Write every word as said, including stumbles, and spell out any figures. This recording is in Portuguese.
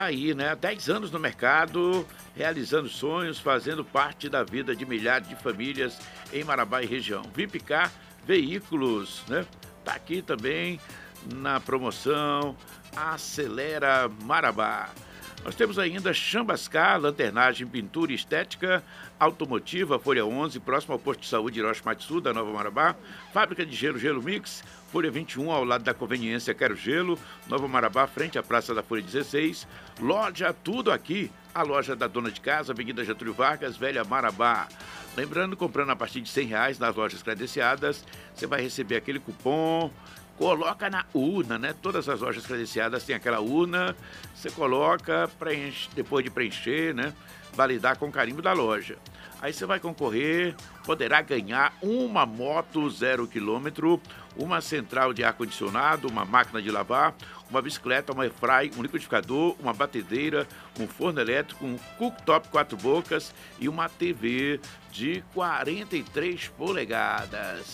Aí, né, dez anos no mercado, realizando sonhos, fazendo parte da vida de milhares de famílias em Marabá e região. Vipcar Veículos, né? Tá aqui também na promoção Acelera Marabá. Nós temos ainda Chambascar, lanternagem, pintura e estética automotiva, Folha onze, próximo ao posto de saúde Hiroshi Matsu, da Nova Marabá. Fábrica de gelo, Gelo Mix, Folha vinte e um, ao lado da conveniência Quero Gelo, Nova Marabá, frente à Praça da Folha dezesseis. Loja Tudo Aqui, a loja da dona de casa, Avenida Getúlio Vargas, Velha Marabá. Lembrando, comprando a partir de cem reais nas lojas credenciadas, você vai receber aquele cupom. Coloca na urna, né? Todas as lojas credenciadas têm aquela urna, você coloca, preenche, depois de preencher, né? Validar com carimbo da loja. Aí você vai concorrer, poderá ganhar uma moto zero quilômetro, uma central de ar-condicionado, uma máquina de lavar, uma bicicleta, uma airfry, um liquidificador, uma batedeira, um forno elétrico, um cooktop quatro bocas e uma T V de quarenta e três polegadas.